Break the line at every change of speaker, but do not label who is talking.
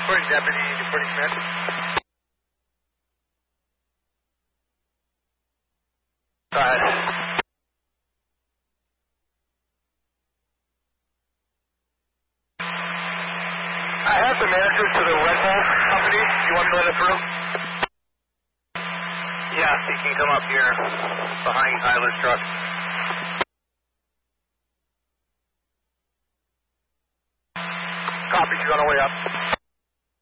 Reporting Deputy, reporting Smith. Go ahead. I have the manager to the Red Bull company. You want me to let it through?
Yes, he can come up here behind Tyler's truck.